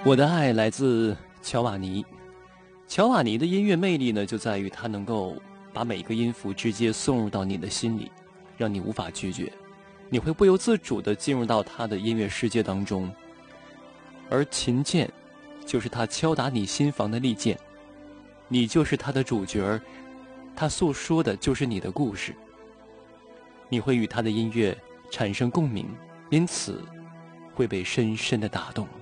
我的爱来自乔瓦尼。乔瓦尼的音乐魅力呢，就在于他能够把每个音符直接送入到你的心里，让你无法拒绝，你会不由自主地进入到他的音乐世界当中。而琴键就是他敲打你心房的利剑，你就是他的主角，他诉说的就是你的故事。你会与他的音乐产生共鸣，因此会被深深地打动。